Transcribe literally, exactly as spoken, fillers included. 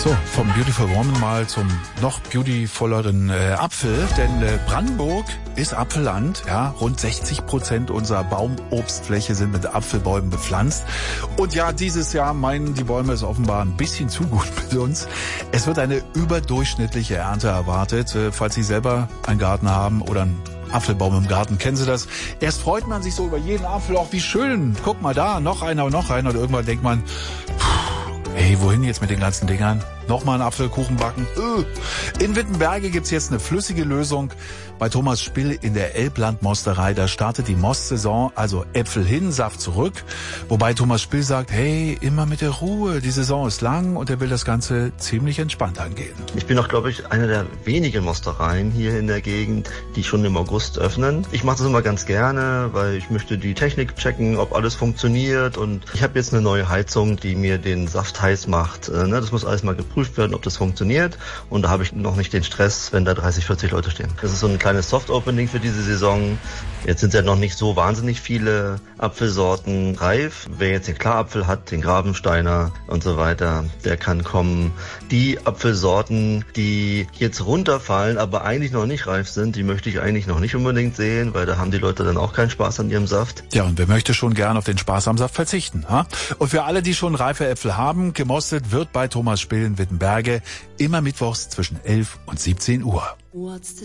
So, vom Beautiful Woman mal zum noch beautifuleren äh, Apfel, denn äh, Brandenburg ist Apfelland, ja, rund sechzig Prozent unserer Baumobstfläche sind mit Apfelbäumen bepflanzt und ja, dieses Jahr meinen die Bäume es offenbar ein bisschen zu gut mit uns. Es wird eine überdurchschnittliche Ernte erwartet, äh, falls Sie selber einen Garten haben oder einen Apfelbaum im Garten, kennen Sie das? Erst freut man sich so über jeden Apfel, auch wie schön, guck mal da, noch einer, noch einer und irgendwann denkt man, hey, wohin jetzt mit den ganzen Dingern? Nochmal einen Apfelkuchen backen? In Wittenberge gibt's jetzt eine flüssige Lösung. Bei Thomas Spill in der Elbland-Mosterei, da startet die Mostsaison, also Äpfel hin, Saft zurück. Wobei Thomas Spill sagt, hey, immer mit der Ruhe, die Saison ist lang und er will das Ganze ziemlich entspannt angehen. Ich bin auch, glaube ich, einer der wenigen Mostereien hier in der Gegend, die schon im August öffnen. Ich mache das immer ganz gerne, weil ich möchte die Technik checken, ob alles funktioniert. Und ich habe jetzt eine neue Heizung, die mir den Saft heiß macht. Das muss alles mal geprüft werden, ob das funktioniert. Und da habe ich noch nicht den Stress, wenn da dreißig, vierzig Leute stehen. Das ist so ein kleines Soft-Opening für diese Saison. Jetzt sind ja noch nicht so wahnsinnig viele Apfelsorten reif. Wer jetzt den Klarapfel hat, den Grabensteiner und so weiter, der kann kommen. Die Apfelsorten, die jetzt runterfallen, aber eigentlich noch nicht reif sind, die möchte ich eigentlich noch nicht unbedingt sehen, weil da haben die Leute dann auch keinen Spaß an ihrem Saft. Ja, und wer möchte schon gern auf den Spaß am Saft verzichten? Ha? Und für alle, die schon reife Äpfel haben, gemostet wird bei Thomas Spill in Wittenberge immer mittwochs zwischen elf und siebzehn Uhr.